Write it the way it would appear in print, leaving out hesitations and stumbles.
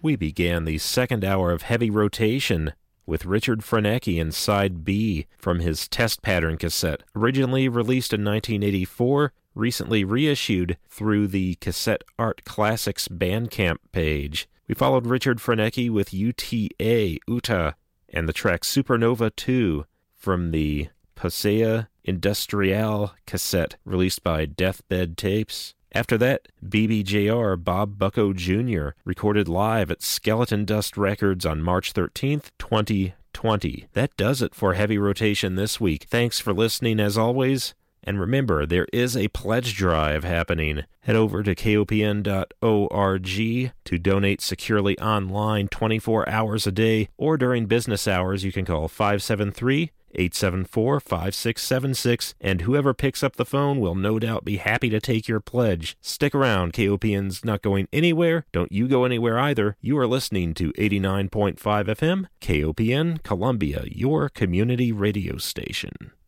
We began the second hour of Heavy Rotation with Richard Franecki in Side B from his Test Pattern cassette, originally released in 1984, recently reissued through the Cassette Art Classics Bandcamp page. We followed Richard Franecki with Uta, and the track Supernova 2 from the Pasea Industrial cassette released by Deathbed Tapes. After that, BBJR Bob Bucko Jr. recorded live at Skeleton Dust Records on March 13th, 2020. That does it for Heavy Rotation this week. Thanks for listening as always. And remember, there is a pledge drive happening. Head over to kopn.org to donate securely online 24 hours a day, or during business hours you can call 573-874-5676, and whoever picks up the phone will no doubt be happy to take your pledge. Stick around, KOPN's not going anywhere. Don't you go anywhere either. You are listening to 89.5 FM, KOPN, Columbia, your community radio station.